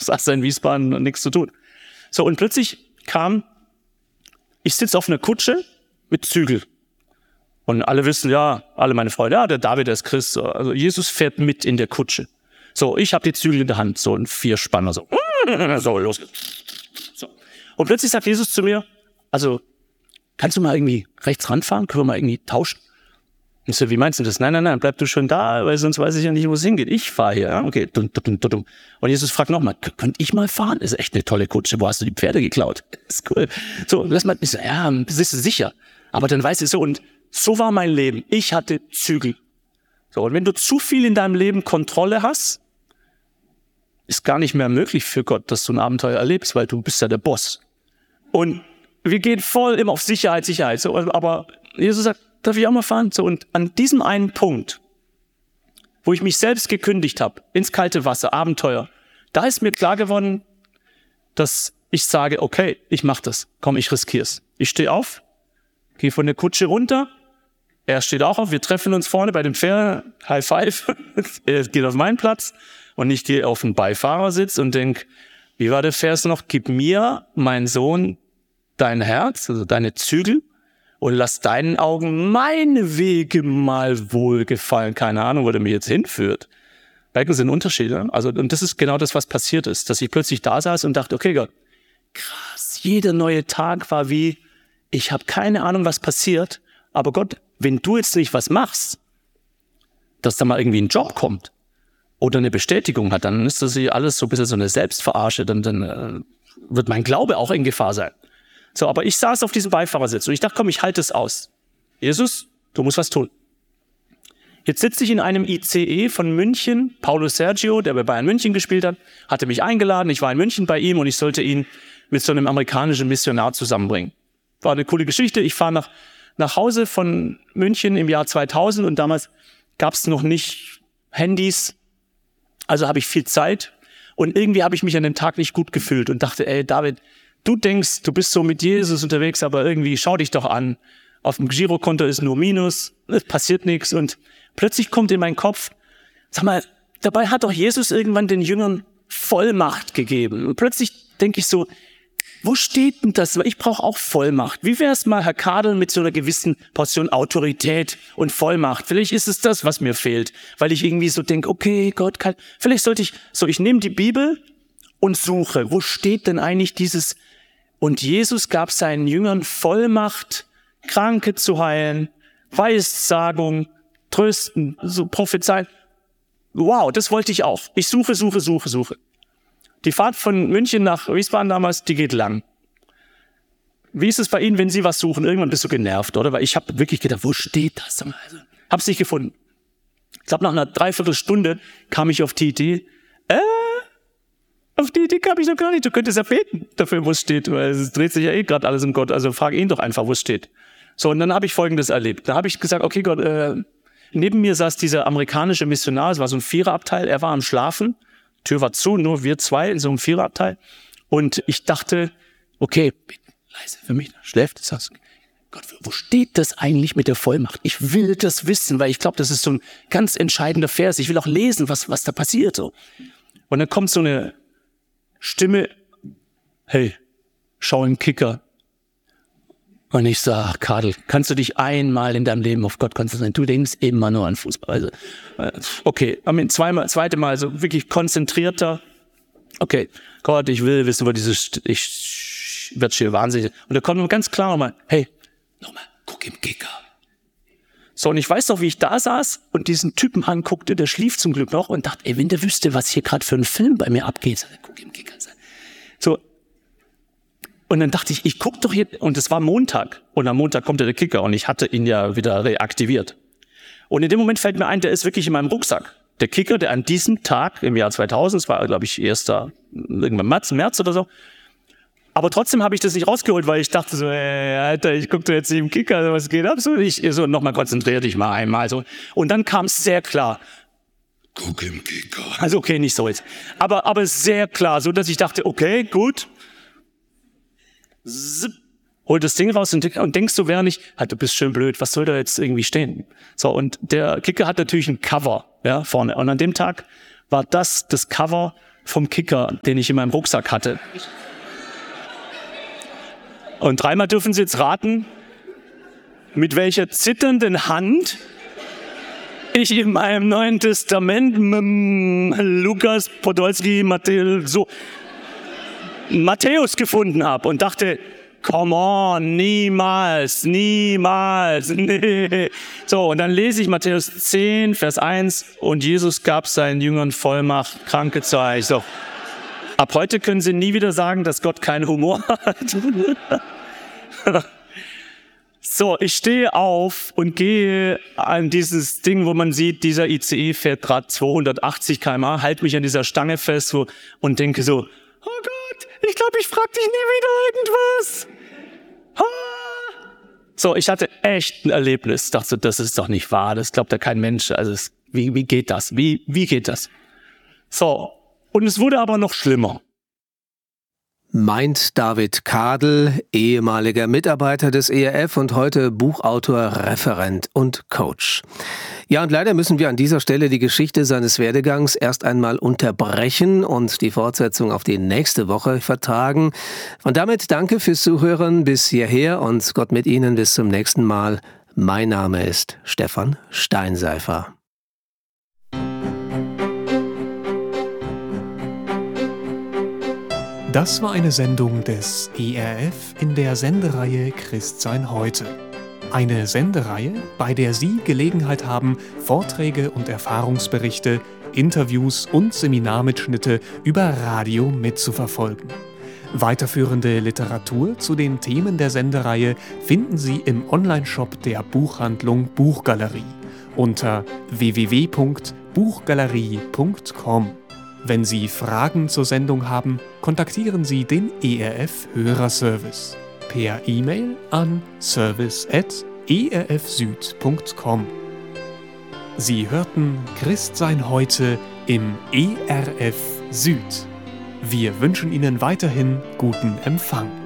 saß da in Wiesbaden und nichts zu tun. So, und plötzlich ich sitze auf einer Kutsche mit Zügel. Und alle wissen, ja, alle meine Freunde, ja, der David, der ist Christ. Also Jesus fährt mit in der Kutsche. So, ich habe die Zügel in der Hand, so ein Vierspanner, so los geht's. So. Und plötzlich sagt Jesus zu mir, also, kannst du mal irgendwie rechts ranfahren? Können wir mal irgendwie tauschen? Ich so, wie meinst du das? Nein, bleib du schon da, weil sonst weiß ich ja nicht, wo es hingeht. Ich fahre hier, ja? Okay. Und Jesus fragt nochmal, könnte ich mal fahren? Das ist echt eine tolle Kutsche. Wo hast du die Pferde geklaut? Das ist cool. So, lass mal, ich so, ja, bist du sicher? Aber dann weiß ich so, und so war mein Leben. Ich hatte Zügel. So, und wenn du zu viel in deinem Leben Kontrolle hast, ist gar nicht mehr möglich für Gott, dass du ein Abenteuer erlebst, weil du bist ja der Boss. Und wir gehen voll immer auf Sicherheit. So, aber Jesus sagt, darf ich auch mal fahren? So, und an diesem einen Punkt, wo ich mich selbst gekündigt habe, ins kalte Wasser, Abenteuer, da ist mir klar geworden, dass ich sage, okay, ich mache das. Komm, ich riskier's. Ich stehe auf, gehe von der Kutsche runter, er steht auch auf, wir treffen uns vorne bei dem Pferd, High Five, er geht auf meinen Platz und ich gehe auf den Beifahrersitz und denk, wie war der Vers noch? Gib mir, mein Sohn, dein Herz, also deine Zügel, und lass deinen Augen meine Wege mal wohlgefallen. Keine Ahnung, wo der mich jetzt hinführt. Merken Sie den Unterschied? Also, und das ist genau das, was passiert ist. Dass ich plötzlich da saß und dachte, okay Gott, krass, jeder neue Tag war wie, ich habe keine Ahnung, was passiert, aber Gott, wenn du jetzt nicht was machst, dass da mal irgendwie ein Job kommt oder eine Bestätigung hat, dann ist das hier alles so ein bisschen so eine Selbstverarsche, dann wird mein Glaube auch in Gefahr sein. So, aber ich saß auf diesem Beifahrersitz und ich dachte, komm, ich halte es aus. Jesus, du musst was tun. Jetzt sitze ich in einem ICE von München. Paulo Sergio, der bei Bayern München gespielt hat, hatte mich eingeladen. Ich war in München bei ihm und ich sollte ihn mit so einem amerikanischen Missionar zusammenbringen. War eine coole Geschichte. Ich fahre nach Hause von München im Jahr 2000 und damals gab es noch nicht Handys. Also habe ich viel Zeit und irgendwie habe ich mich an dem Tag nicht gut gefühlt und dachte, ey David, du denkst, du bist so mit Jesus unterwegs, aber irgendwie schau dich doch an. Auf dem Girokonto ist nur Minus, es passiert nichts. Und plötzlich kommt in meinen Kopf, sag mal, dabei hat doch Jesus irgendwann den Jüngern Vollmacht gegeben. Und plötzlich denke ich so, wo steht denn das? Ich brauche auch Vollmacht. Wie wäre es mal, Herr Kadel, mit so einer gewissen Portion Autorität und Vollmacht? Vielleicht ist es das, was mir fehlt. Weil ich irgendwie so denke, okay, Gott, vielleicht sollte ich nehme die Bibel und suche, wo steht denn eigentlich dieses... Und Jesus gab seinen Jüngern Vollmacht, Kranke zu heilen, Weissagung, trösten, so prophezeien. Wow, das wollte ich auch. Ich suche. Die Fahrt von München nach Wiesbaden damals, die geht lang. Wie ist es bei Ihnen, wenn Sie was suchen? Irgendwann bist du genervt, oder? Weil ich habe wirklich gedacht, wo steht das? Also, hab's nicht gefunden. Ich glaube, nach einer Dreiviertelstunde kam ich auf die Idee, auf die Idee kam ich noch gar nicht. Du könntest ja beten dafür, wo es steht. Weil es dreht sich ja eh gerade alles um Gott. Also frag ihn doch einfach, wo es steht. So, und dann habe ich Folgendes erlebt. Da habe ich gesagt, okay Gott, neben mir saß dieser amerikanische Missionar. Es war so ein Viererabteil. Er war am Schlafen. Tür war zu, nur wir zwei in so einem Viererabteil. Und ich dachte, okay, leise für mich, schläft. Sagst Gott, wo steht das eigentlich mit der Vollmacht? Ich will das wissen, weil ich glaube, das ist so ein ganz entscheidender Vers. Ich will auch lesen, was da passiert. So. Und dann kommt so eine Stimme, hey, schau im Kicker. Und ich sag, Kadel, kannst du dich einmal in deinem Leben auf Gott konzentrieren? Du denkst immer nur an Fußball. Also, okay, zweite Mal so wirklich konzentrierter. Okay, Gott, ich will wissen, wo ich werd schier wahnsinnig. Und da kommt ganz klar nochmal, hey, nochmal, guck im Kicker. So, und ich weiß noch, wie ich da saß und diesen Typen anguckte, der schlief zum Glück noch und dachte, ey, wenn der wüsste, was hier gerade für ein Film bei mir abgeht, guck im Kicker. So, und dann dachte ich guck doch hier, und es war Montag, und am Montag kommt der Kicker und ich hatte ihn ja wieder reaktiviert. Und in dem Moment fällt mir ein, der ist wirklich in meinem Rucksack. Der Kicker, der an diesem Tag im Jahr 2000, es war, glaube ich, irgendwann März oder so, aber trotzdem habe ich das nicht rausgeholt, weil ich dachte so, Alter, ich gucke da jetzt nicht im Kicker, was geht ab? So, nochmal konzentrier dich mal einmal. So. Und dann kam es sehr klar. Guck im Kicker. Also okay, nicht so jetzt. Aber sehr klar, so dass ich dachte, okay, gut. Zip. Hol das Ding raus und denkst du, wäre nicht, du bist schön blöd, was soll da jetzt irgendwie stehen? So, und der Kicker hat natürlich ein Cover, ja, vorne. Und an dem Tag war das Cover vom Kicker, den ich in meinem Rucksack hatte. Und dreimal dürfen Sie jetzt raten, mit welcher zitternden Hand ich in meinem Neuen Testament Lukas, Podolski, Matthäus gefunden habe und dachte, come on, niemals, nee. So, und dann lese ich Matthäus 10, Vers 1, und Jesus gab seinen Jüngern Vollmacht, Kranke zu heilen. So, ab heute können Sie nie wieder sagen, dass Gott keinen Humor hat. So, ich stehe auf und gehe an dieses Ding, wo man sieht, dieser ICE fährt gerade 280 km/h, halte mich an dieser Stange fest und denke so, oh Gott, ich glaube, ich frage dich nie wieder irgendwas. So, ich hatte echt ein Erlebnis. Dachte so, das ist doch nicht wahr, das glaubt ja kein Mensch. Also wie geht das? Wie geht das? So, und es wurde aber noch schlimmer. Meint David Kadel, ehemaliger Mitarbeiter des ERF und heute Buchautor, Referent und Coach. Ja, und leider müssen wir an dieser Stelle die Geschichte seines Werdegangs erst einmal unterbrechen und die Fortsetzung auf die nächste Woche vertagen. Und damit danke fürs Zuhören bis hierher und Gott mit Ihnen bis zum nächsten Mal. Mein Name ist Stefan Steinseifer. Das war eine Sendung des ERF in der Sendereihe Christsein heute. Eine Sendereihe, bei der Sie Gelegenheit haben, Vorträge und Erfahrungsberichte, Interviews und Seminarmitschnitte über Radio mitzuverfolgen. Weiterführende Literatur zu den Themen der Sendereihe finden Sie im Onlineshop der Buchhandlung Buchgalerie unter www.buchgalerie.com. Wenn Sie Fragen zur Sendung haben, kontaktieren Sie den ERF Hörerservice per E-Mail an service@erfsüd.com. Sie hörten Christsein heute im ERF Süd. Wir wünschen Ihnen weiterhin guten Empfang.